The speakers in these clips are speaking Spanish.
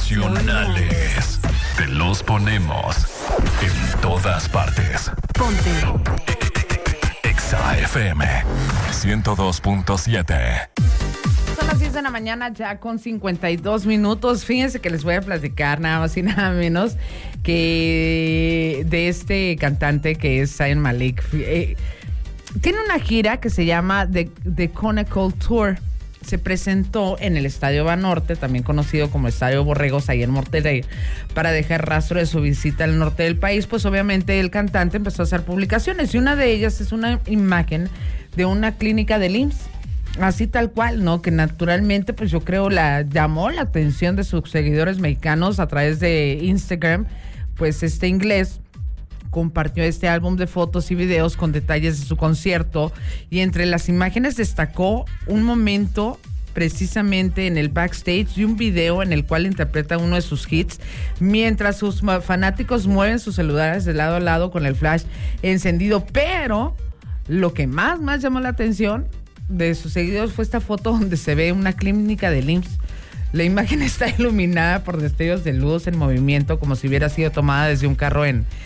nacionales. Te los ponemos en todas partes. Ponte Exa FM 102.7. Son las 10 de la mañana ya con 52 minutos. Fíjense que les voy a platicar nada más y nada menos que de este cantante que es Zayn Malik. Tiene una gira que se llama The Chronicle Tour. Se presentó en el Estadio Banorte, también conocido como Estadio Borregos, ahí en Monterrey, para dejar rastro de su visita al norte del país. Pues obviamente el cantante empezó a hacer publicaciones y una de ellas es una imagen de una clínica del IMSS. Así tal cual, ¿no? Que naturalmente, pues yo creo llamó la atención de sus seguidores mexicanos a través de Instagram. Pues este inglés compartió este álbum de fotos y videos con detalles de su concierto y entre las imágenes destacó un momento precisamente en el backstage de un video en el cual interpreta uno de sus hits mientras sus fanáticos mueven sus celulares de lado a lado con el flash encendido. Pero lo que más llamó la atención de sus seguidores fue esta foto donde se ve una clínica del IMSS. La imagen está iluminada por destellos de luz en movimiento, como si hubiera sido tomada desde un carro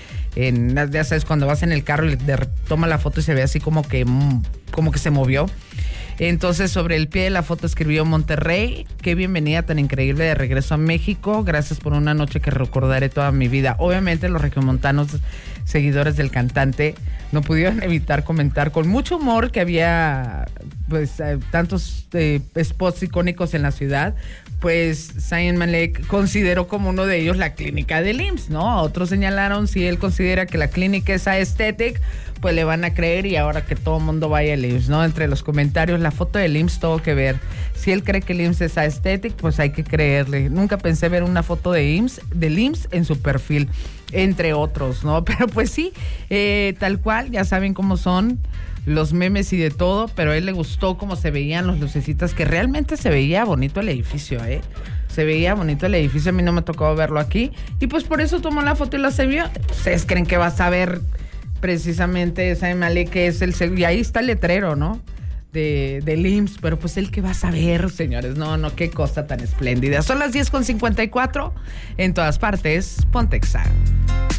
ya sabes, cuando vas en el carro y toma la foto y se ve así como que se movió. Entonces, sobre el pie de la foto escribió: Monterrey, qué bienvenida tan increíble de regreso a México. Gracias por una noche que recordaré toda mi vida. Obviamente, los regiomontanos, seguidores del cantante, no pudieron evitar comentar con mucho humor que había pues tantos spots icónicos en la ciudad. Pues Zayn Malik consideró como uno de ellos la clínica del IMSS, ¿no? Otros señalaron si él considera que la clínica es aesthetic, pues le van a creer y ahora que todo el mundo vaya al IMSS, ¿no? Entre los comentarios, la foto del IMSS tuvo que ver. Si él cree que el IMSS es aesthetic, pues hay que creerle. Nunca pensé ver una foto del IMSS en su perfil, entre otros, ¿no? Pero pues sí, tal cual, ya saben cómo son los memes y de todo, pero a él le gustó cómo se veían los lucecitas, que realmente se veía bonito el edificio, se veía bonito el edificio. A mí no me tocó verlo aquí y pues por eso tomó la foto y la subió. ¿Ustedes creen que vas a ver precisamente Zayn Malik, que es y ahí está el letrero, ¿no? Del IMSS, pero pues el que va a saber, señores, no, qué cosa tan espléndida. Son las 10:54, en todas partes, Ponte Exa.